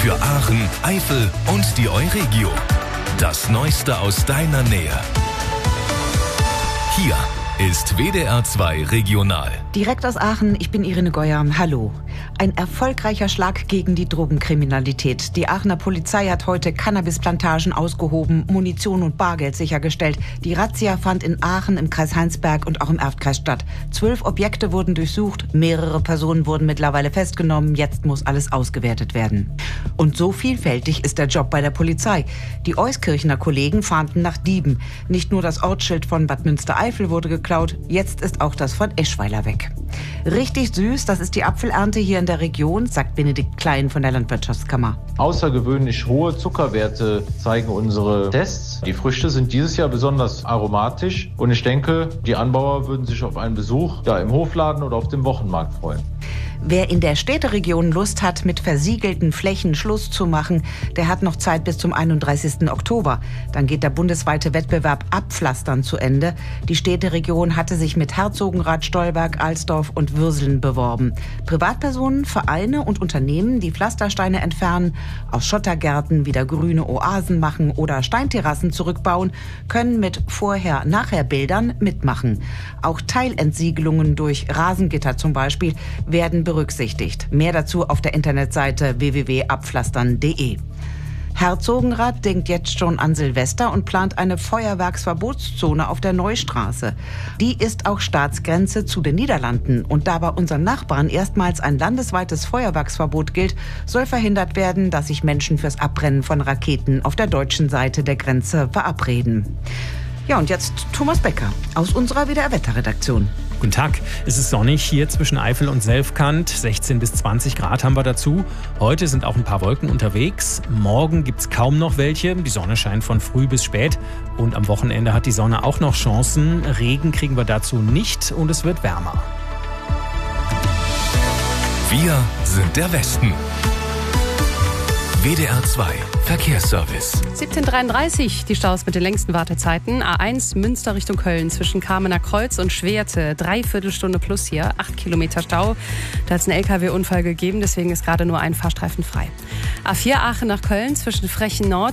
für Aachen, Eifel und die Euregio. Das Neueste aus deiner Nähe. Hier ist WDR 2 Regional. Direkt aus Aachen, ich bin Irene Geuer. Hallo. Ein erfolgreicher Schlag gegen die Drogenkriminalität. Die Aachener Polizei hat heute Cannabisplantagen ausgehoben, Munition und Bargeld sichergestellt. Die Razzia fand in Aachen, im Kreis Heinsberg und auch im Erftkreis statt. 12 Objekte wurden durchsucht, mehrere Personen wurden mittlerweile festgenommen. Jetzt muss alles ausgewertet werden. Und so vielfältig ist der Job bei der Polizei. Die Euskirchener Kollegen fahnden nach Dieben. Nicht nur das Ortsschild von Bad Münstereifel wurde geklaut, jetzt ist auch das von Eschweiler weg. Richtig süß, das ist die Apfelernte hier in der Region, sagt Benedikt Klein von der Landwirtschaftskammer. Außergewöhnlich hohe Zuckerwerte zeigen unsere Tests. Die Früchte sind dieses Jahr besonders aromatisch und ich denke, die Anbauer würden sich auf einen Besuch da im Hofladen oder auf dem Wochenmarkt freuen. Wer in der Städteregion Lust hat, mit versiegelten Flächen Schluss zu machen, der hat noch Zeit bis zum 31. Oktober. Dann geht der bundesweite Wettbewerb Abpflastern zu Ende. Die Städteregion hatte sich mit Herzogenrath, Stolberg, Alsdorf und Würseln beworben. Privatpersonen, Vereine und Unternehmen, die Pflastersteine entfernen, aus Schottergärten wieder grüne Oasen machen oder Steinterrassen zurückbauen, können mit Vorher-Nachher-Bildern mitmachen. Auch Teilentsiegelungen durch Rasengitter zum Beispiel werden berücksichtigt. Mehr dazu auf der Internetseite www.abpflastern.de. Herzogenrath denkt jetzt schon an Silvester und plant eine Feuerwerksverbotszone auf der Neustraße. Die ist auch Staatsgrenze zu den Niederlanden. Und da bei unseren Nachbarn erstmals ein landesweites Feuerwerksverbot gilt, soll verhindert werden, dass sich Menschen fürs Abbrennen von Raketen auf der deutschen Seite der Grenze verabreden. Ja, und jetzt Thomas Becker aus unserer WDR-Wetterredaktion. Guten Tag, es ist sonnig hier zwischen Eifel und Selfkant. 16 bis 20 Grad haben wir dazu. Heute sind auch ein paar Wolken unterwegs. Morgen gibt es kaum noch welche. Die Sonne scheint von früh bis spät. Und am Wochenende hat die Sonne auch noch Chancen. Regen kriegen wir dazu nicht und es wird wärmer. Wir sind der Westen. WDR 2 Verkehrsservice. 17:33, die Staus mit den längsten Wartezeiten. A1 Münster Richtung Köln zwischen Kamener Kreuz und Schwerte. 3/4 Stunde plus hier, 8 Kilometer Stau. Da hat es einen LKW-Unfall gegeben, deswegen ist gerade nur ein Fahrstreifen frei. A4 Aachen nach Köln zwischen Frechen Nord